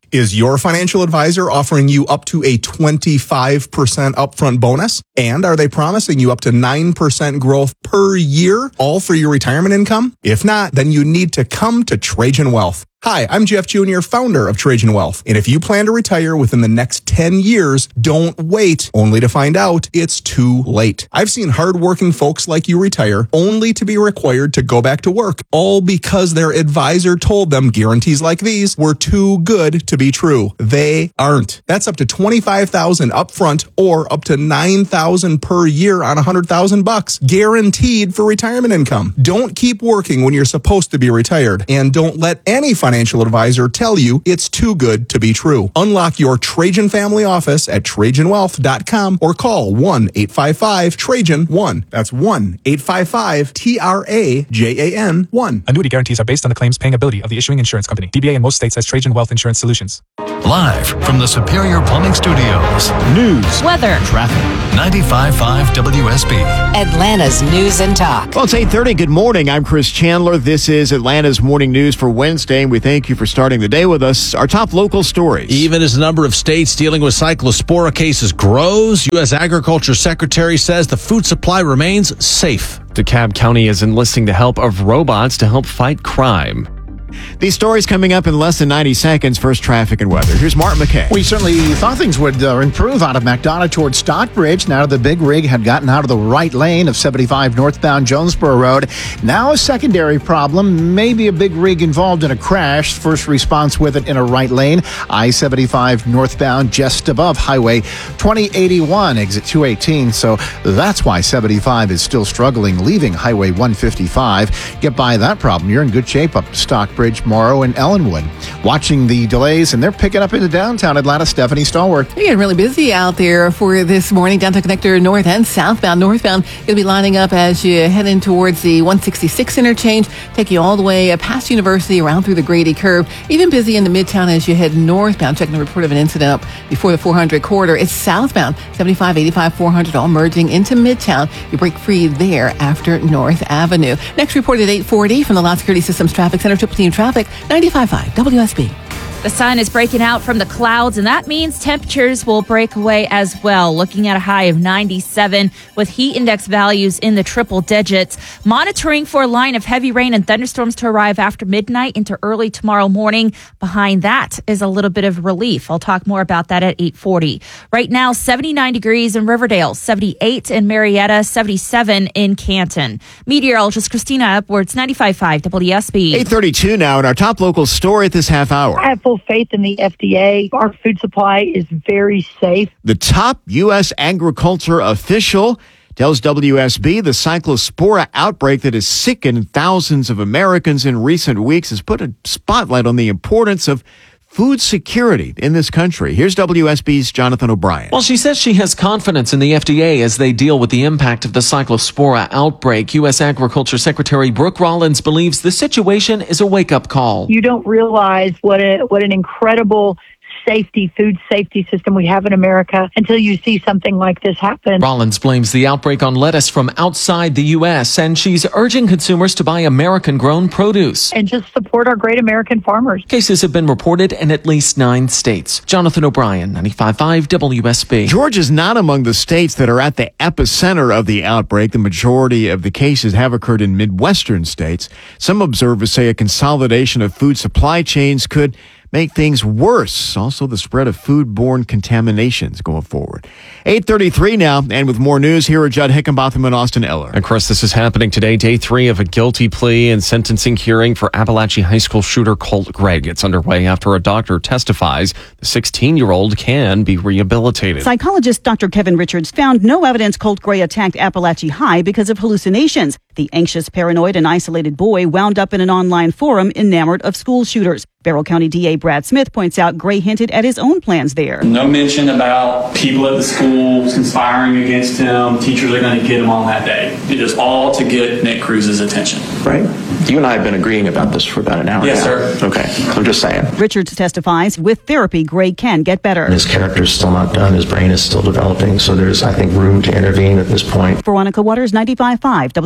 Is your financial advisor offering you up to a twenty-five percent upfront bonus? And are they promising you up to nine percent growth per year, all for your retirement income? If not, then you need to come to Trajan Wealth. Hi, I'm Jeff Junior, founder of Trajan Wealth. And if you plan to retire within the next ten years, don't wait only to find out it's too late. I've seen hardworking folks like you retire only to be required to go back to work, all because their advisor told them guarantees like these were too good to be true. They aren't. That's up to twenty-five thousand dollars upfront or up to nine thousand dollars per year on one hundred thousand bucks, guaranteed for retirement income. Don't keep working when you're supposed to be retired, and don't let any financial advisor tell you it's too good to be true. Unlock your Trajan family office at Trajan Wealth dot com or call one eight five five Trajan one. That's one eight five five T R A J A N one. Annuity guarantees are based on the claims paying ability of the issuing insurance company. D B A in most states has Trajan Wealth Insurance Solutions. Live from the Superior Plumbing Studios. News, weather, traffic. ninety-five point five W S B. Atlanta's News and Talk. Well, it's eight thirty. Good morning. I'm Chris Chandler. This is Atlanta's Morning News for Wednesday, and we thank you for starting the day with us. Our top local stories. Even as the number of states dealing with cyclospora cases grows, U S Agriculture Secretary says the food supply remains safe. DeKalb County is enlisting the help of robots to help fight crime. These stories coming up in less than ninety seconds. First, traffic and weather. Here's Mark McKay. We certainly thought things would uh, improve out of McDonough towards Stockbridge. Now the big rig had gotten out of the right lane of seventy-five northbound Jonesboro Road. Now a secondary problem, maybe a big rig involved in a crash. First response with it in a right lane. I seventy-five northbound just above Highway twenty eighty-one, exit two eighteen. So that's why seventy-five is still struggling, leaving Highway one fifty-five. Get by that problem, you're in good shape up to Stockbridge, Morrow, and Ellenwood. Watching the delays, and they're picking up into downtown Atlanta. Stephanie Stallworth. You're getting really busy out there for this morning. Downtown Connector north and southbound. Northbound, you'll be lining up as you head in towards the one sixty-six interchange, take you all the way past University, around through the Grady Curve. Even busy in the Midtown as you head northbound. Checking the report of an incident up before the four hundred corridor. It's southbound, seventy-five, eighty-five, four hundred, all merging into Midtown. You break free there after North Avenue. Next report at eight forty from the Lot Security Systems Traffic Center. Triple Team Traffic, ninety-five point five W S B. The sun is breaking out from the clouds, and that means temperatures will break away as well. Looking at a high of ninety-seven with heat index values in the triple digits. Monitoring for a line of heavy rain and thunderstorms to arrive after midnight into early tomorrow morning. Behind that is a little bit of relief. I'll talk more about that at eight forty. Right now, seventy-nine degrees in Riverdale, seventy-eight in Marietta, seventy-seven in Canton. Meteorologist Christina Edwards, ninety-five point five W S B. eight thirty-two now, and our top local story at this half hour. I have full faith in the F D A. Our food supply is very safe. The top U S agriculture official tells W S B the cyclospora outbreak that has sickened thousands of Americans in recent weeks has put a spotlight on the importance of food security in this country. Here's W S B's Jonathan O'Brien. Well, she says she has confidence in the F D A as they deal with the impact of the cyclospora outbreak. U S Agriculture Secretary Brooke Rollins believes the situation is a wake-up call. You don't realize what a what an incredible safety, food safety system we have in America until you see something like this happen. Rollins blames the outbreak on lettuce from outside the U S, and she's urging consumers to buy American-grown produce. And just support our great American farmers. Cases have been reported in at least nine states. Jonathan O'Brien, ninety-five point five W S B. Georgia's not among the states that are at the epicenter of the outbreak. The majority of the cases have occurred in Midwestern states. Some observers say a consolidation of food supply chains could make things worse. Also, the spread of foodborne contaminations going forward. eight thirty-three now, and with more news, here are Judd Hickenbotham and Austin Eller. And Chris, this is happening today, day three of a guilty plea and sentencing hearing for Appalachia High School shooter Colt Gregg. It's underway after a doctor testifies the sixteen-year-old can be rehabilitated. Psychologist Doctor Kevin Richards found no evidence Colt Gregg attacked Appalachia High because of hallucinations. The anxious, paranoid, and isolated boy wound up in an online forum enamored of school shooters. Barrow County D A Brad Smith points out Gray hinted at his own plans there. No mention about people at the school conspiring against him. Teachers are going to get him on that day. It is all to get Nick Cruz's attention. Right. You and I have been agreeing about this for about an hour yes, now. Yes, sir. Okay. I'm just saying. Richards testifies with therapy, Gray can get better. His character's still not done. His brain is still developing. So there's, I think, room to intervene at this point. Veronica Waters, ninety-five point five W S B.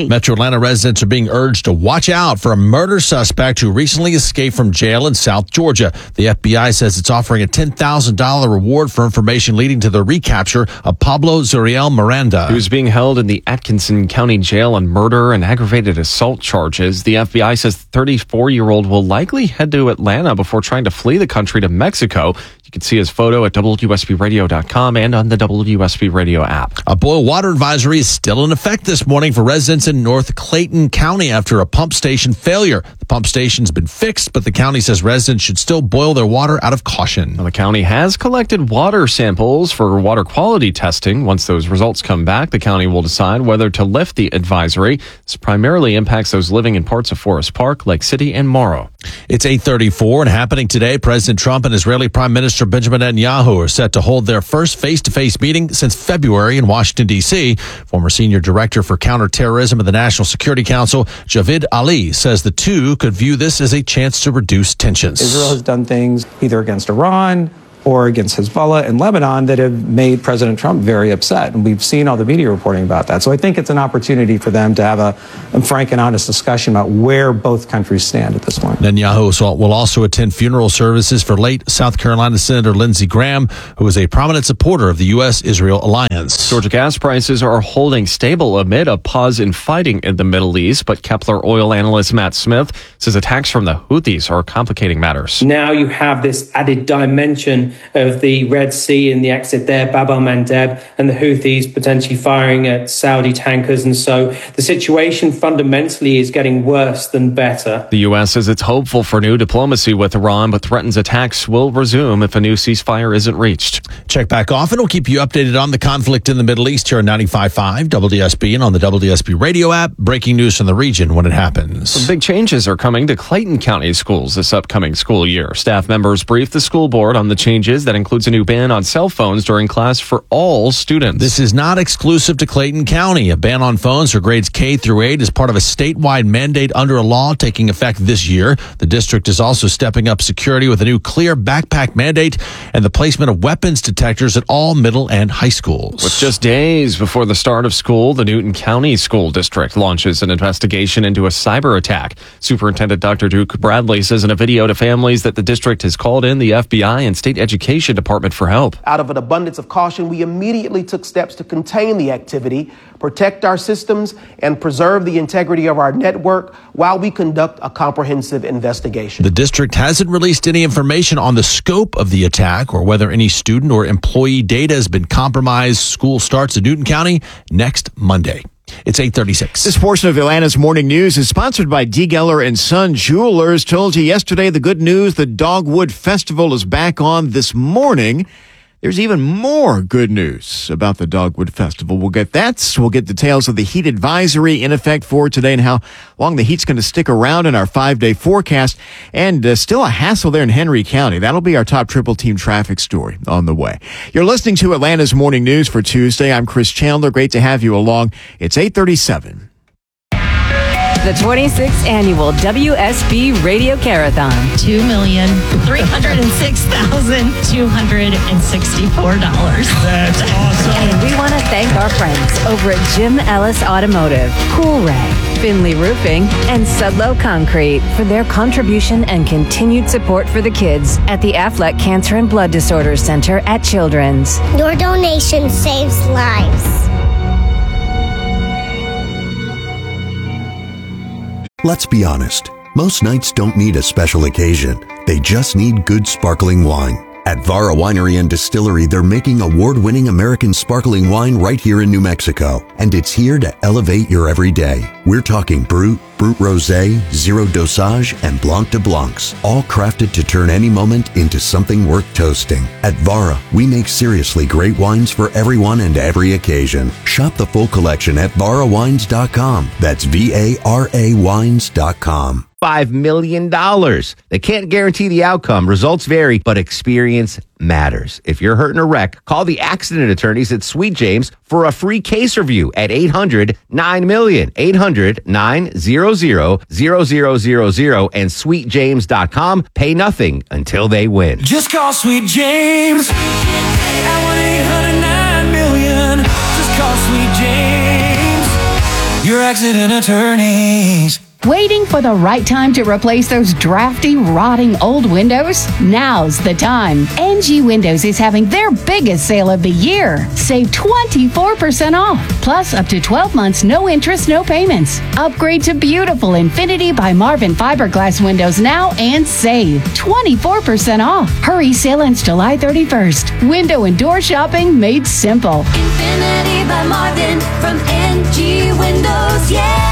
Metro Atlanta residents are being urged to watch out for a murder suspect who recently escaped from jail in South Georgia. The F B I says it's offering a ten thousand dollars reward for information leading to the recapture of Pablo Zuriel Miranda. He was being held in the Atkinson County Jail on murder and aggravated assault charges. The F B I says the thirty-four-year-old will likely head to Atlanta before trying to flee the country to Mexico. You can see his photo at W S B radio dot com and on the W S B Radio app. A boil water advisory is still in effect this morning for residents in North Clayton County after a pump station failure. The pump station's been fixed, but the county says residents should still boil their water out of caution. Well, the county has collected water samples for water quality testing. Once those results come back, the county will decide whether to lift the advisory. This primarily impacts those living in parts of Forest Park, Lake City, and Morrow. It's eight thirty-four and happening today. President Trump and Israeli Prime Minister Benjamin Netanyahu are set to hold their first face-to-face meeting since February in Washington, D C. Former senior director for counterterrorism of the National Security Council, Javid Ali, says the two could view this as a chance to reduce tensions. Israel has done things either against Iran or against Hezbollah and Lebanon that have made President Trump very upset. And we've seen all the media reporting about that. So I think it's an opportunity for them to have a, a frank and honest discussion about where both countries stand at this point. Netanyahu will also attend funeral services for late South Carolina Senator Lindsey Graham, who is a prominent supporter of the U S Israel alliance. Georgia gas prices are holding stable amid a pause in fighting in the Middle East, but Kepler oil analyst Matt Smith says attacks from the Houthis are complicating matters. Now you have this added dimension of the Red Sea and the exit there, Bab el-Mandeb, and the Houthis potentially firing at Saudi tankers. And so the situation fundamentally is getting worse than better. The U S says it's hopeful for new diplomacy with Iran, but threatens attacks will resume if a new ceasefire isn't reached. Check back often. We'll keep you updated on the conflict in the Middle East here on ninety-five point five W S B and on the W S B Radio app. Breaking news from the region when it happens. Some big changes are coming to Clayton County schools this upcoming school year. Staff members briefed the school board on the changes that includes a new ban on cell phones during class for all students. This is not exclusive to Clayton County. A ban on phones for grades K through eight is part of a statewide mandate under a law taking effect this year. The district is also stepping up security with a new clear backpack mandate and the placement of weapons detectors at all middle and high schools. With just days before the start of school, the Newton County School District launches an investigation into a cyber attack. Superintendent Doctor Duke Bradley says in a video to families that the district has called in the F B I and state education department for help. Out of an abundance of caution, we immediately took steps to contain the activity, protect our systems, and preserve the integrity of our network while we conduct a comprehensive investigation. The district hasn't released any information on the scope of the attack or whether any student or employee data has been compromised. School starts in Newton County next Monday. It's eight thirty-six. This portion of Atlanta's Morning News is sponsored by D. Geller and Son Jewelers. Told you yesterday the good news, the Dogwood Festival is back on this morning. There's even more good news about the Dogwood Festival. We'll get that. We'll get details of the heat advisory in effect for today and how long the heat's going to stick around in our five-day forecast. And uh, still a hassle there in Henry County. That'll be our top triple team traffic story on the way. You're listening to Atlanta's Morning News for Tuesday. I'm Chris Chandler. Great to have you along. It's eight thirty-seven. The twenty-sixth Annual W S B Radio Carathon. two million three hundred six thousand two hundred sixty-four dollars. That's awesome. And we want to thank our friends over at Jim Ellis Automotive, Cool Ray, Finley Roofing, and Sudlow Concrete for their contribution and continued support for the kids at the Affleck Cancer and Blood Disorders Center at Children's. Your donation saves lives. Let's be honest, most nights don't need a special occasion. They just need good sparkling wine. At Vara Winery and Distillery, they're making award-winning American sparkling wine right here in New Mexico, and it's here to elevate your everyday. We're talking Brut, Brut Rosé, Zero Dosage, and Blanc de Blancs, all crafted to turn any moment into something worth toasting. At Vara, we make seriously great wines for everyone and every occasion. Shop the full collection at vara wines dot com. That's V A R A wines dot com. five million dollars. They can't guarantee the outcome. Results vary, but experience matters. If you're hurt in a wreck, call the accident attorneys at Sweet James for a free case review at eight hundred nine million, eight hundred nine hundred zero zero zero zero and sweet james dot com. Pay nothing until they win. Just call Sweet James at one eight hundred nine million. Just call Sweet James. Your accident attorneys. Waiting for the right time to replace those drafty, rotting old windows? Now's the time. N G Windows is having their biggest sale of the year. Save twenty-four percent off, plus up to twelve months, no interest, no payments. Upgrade to beautiful Infinity by Marvin fiberglass windows now and save twenty-four percent off. Hurry, sale ends July thirty-first. Window and door shopping made simple. Infinity by Marvin from N G Windows, yeah!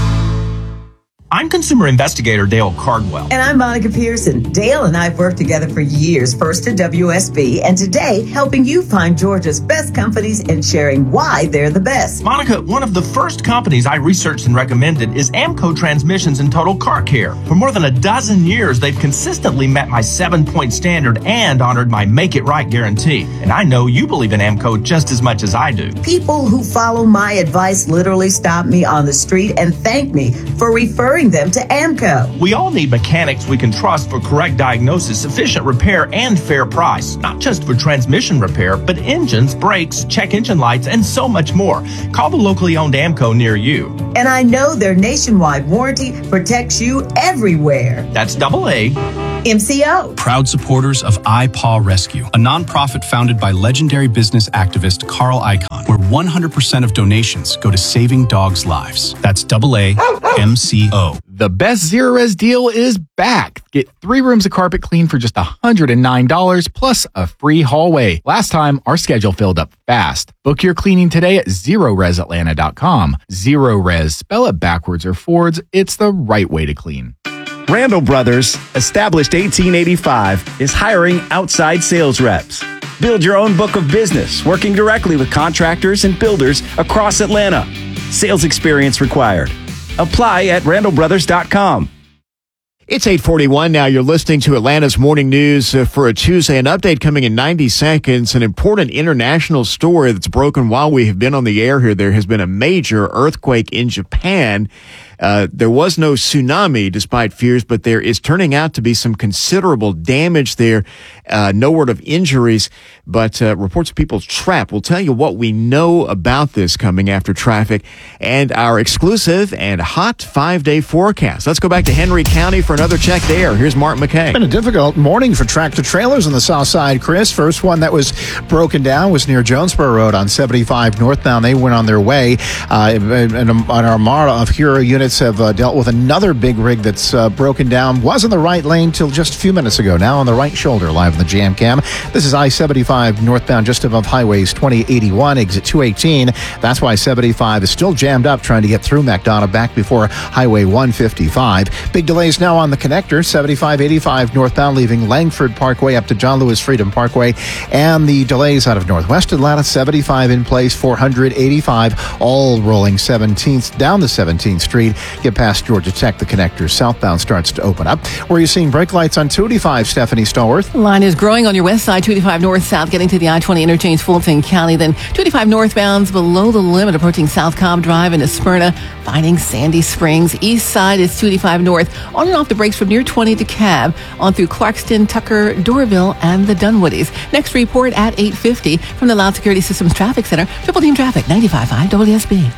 I'm consumer investigator Dale Cardwell. And I'm Monica Pearson. Dale and I have worked together for years, first at W S B, and today helping you find Georgia's best companies and sharing why they're the best. Monica, one of the first companies I researched and recommended is AMCO Transmissions and Total Car Care. For more than a dozen years, they've consistently met my seven-point standard and honored my Make It Right guarantee. And I know you believe in AMCO just as much as I do. People who follow my advice literally stop me on the street and thank me for referring them to AMCO. We all need mechanics we can trust for correct diagnosis, efficient repair, and fair price. Not just for transmission repair, but engines, brakes, check engine lights, and so much more. Call the locally owned AMCO near you. And I know their nationwide warranty protects you everywhere. That's double A. M C O. Proud supporters of iPaw Rescue, a nonprofit founded by legendary business activist Carl Icahn, where one hundred percent of donations go to saving dogs' lives. That's double A M C O. The best Zero Res deal is back. Get three rooms of carpet clean for just one hundred nine dollars plus a free hallway. Last time, our schedule filled up fast. Book your cleaning today at zero res atlanta dot com. Zero Res, spell it backwards or forwards. It's the right way to clean. Randall Brothers, established eighteen eighty-five, is hiring outside sales reps. Build your own book of business, working directly with contractors and builders across Atlanta. Sales experience required. Apply at randall brothers dot com. It's eight forty-one now. You're listening to Atlanta's Morning News uh, for a Tuesday. An update coming in ninety seconds. An important international story that's broken while we have been on the air here. There has been a major earthquake in Japan. Uh, there was no tsunami despite fears, but there is turning out to be some considerable damage there. Uh, no word of injuries, but uh, reports of people trapped. We'll tell you what we know about this coming after traffic and our exclusive and hot five-day forecast. Let's go back to Henry County for another check there. Here's Mark McKay. It's been a difficult morning for tractor trailers on the south side, Chris. First one that was broken down was near Jonesboro Road on seventy-five northbound. They went on their way. Uh, an, an armada of Hero units have uh, dealt with another big rig that's uh, broken down. Was in the right lane till just a few minutes ago. Now on the right shoulder, live in the Jam Cam. This is I seventy-five northbound just above highways twenty eighty-one, exit two eighteen. That's why seventy-five is still jammed up trying to get through McDonough back before Highway one fifty-five. Big delays now on the connector, seventy-five eighty-five northbound leaving Langford Parkway up to John Lewis Freedom Parkway. And the delays out of Northwest Atlanta, seventy-five in place, four eighty-five, all rolling seventeenth down the seventeenth Street. Get past Georgia Tech, the connector southbound starts to open up. Where are you seeing brake lights on two eighty-five, Stephanie Stallworth? Line is growing on your west side, two eighty-five north-south, getting to the I twenty interchange, Fulton County. Then two eighty-five northbound's below the limit, approaching South Cobb Drive into Smyrna, finding Sandy Springs. East side is two eighty-five north, on and off the brakes from near twenty to Cab, on through Clarkston, Tucker, Doraville, and the Dunwoodies. Next report at eight fifty from the Loud Security Systems Traffic Center. Triple Team Traffic, ninety-five point five W S B.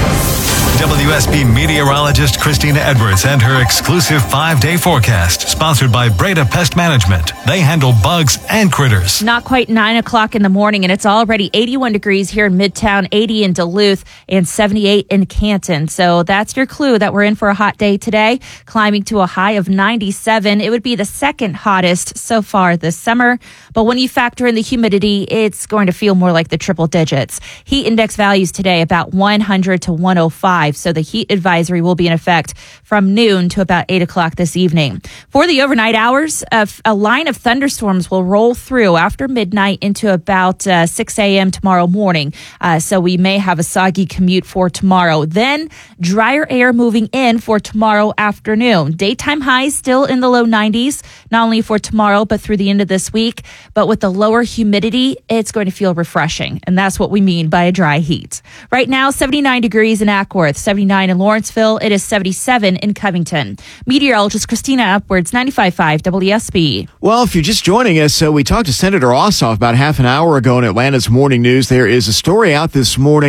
W S B meteorologist Christina Edwards and her exclusive five-day forecast, sponsored by Breda Pest Management. They handle bugs and critters. Not quite nine o'clock in the morning, and it's already eighty-one degrees here in Midtown, eighty in Duluth, and seventy-eight in Canton. So that's your clue that we're in for a hot day today, climbing to a high of ninety-seven. It would be the second hottest so far this summer. But when you factor in the humidity, it's going to feel more like the triple digits. Heat index values today about one hundred to one oh five. So the heat advisory will be in effect from noon to about eight o'clock this evening. For the overnight hours, a, a line of thunderstorms will roll through after midnight into about uh, six a.m. tomorrow morning. Uh, so we may have a soggy commute for tomorrow. Then drier air moving in for tomorrow afternoon. Daytime highs still in the low nineties, not only for tomorrow, but through the end of this week. But with the lower humidity, it's going to feel refreshing. And that's what we mean by a dry heat. Right now, seventy-nine degrees in Ackworth, seventy-nine in Lawrenceville. It is seventy-seven in Covington. Meteorologist Christina Upwards, ninety-five point five W S B. Well, if you're just joining us, so we talked to Senator Ossoff about half an hour ago in Atlanta's Morning News. There is a story out this morning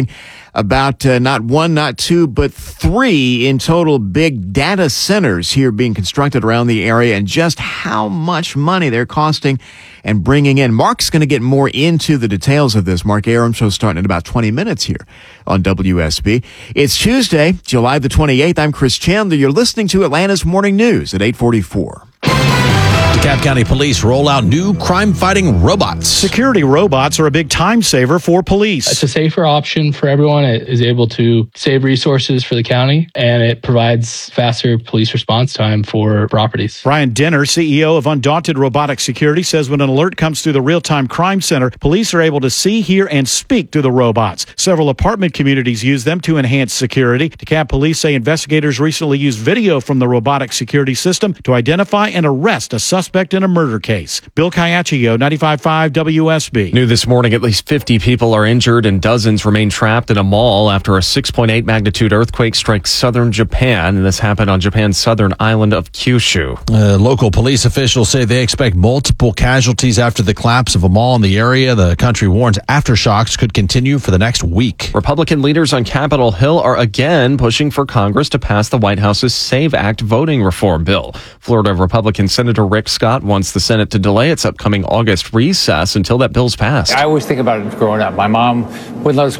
about uh, not one, not two, but three in total big data centers here being constructed around the area, and just how much money they're costing and bringing in. Mark's going to get more into the details of this. Mark Aram Show starting in about twenty minutes here on W S B. It's Tuesday, July the twenty-eighth. I'm Chris Chandler. You're listening to Atlanta's Morning News at eight forty-four. DeKalb County Police roll out new crime-fighting robots. Security robots are a big time saver for police. It's a safer option for everyone. It is able to save resources for the county, and it provides faster police response time for properties. Brian Denner, C E O of Undaunted Robotic Security, says when an alert comes through the real-time crime center, police are able to see, hear, and speak to the robots. Several apartment communities use them to enhance security. DeKalb Police say investigators recently used video from the robotic security system to identify and arrest a suspect in a murder case. Bill Caiaccio, ninety-five point five W S B. New this morning, at least fifty people are injured and dozens remain trapped in a mall after a six point eight magnitude earthquake strikes southern Japan. And this happened on Japan's southern island of Kyushu. Uh, local police officials say they expect multiple casualties after the collapse of a mall in the area. The country warns aftershocks could continue for the next week. Republican leaders on Capitol Hill are again pushing for Congress to pass the White House's SAVE Act voting reform bill. Florida Republican Senator Rick Scott wants the Senate to delay its upcoming August recess until that bill's passed. I always think about it growing up. My mom wouldn't let us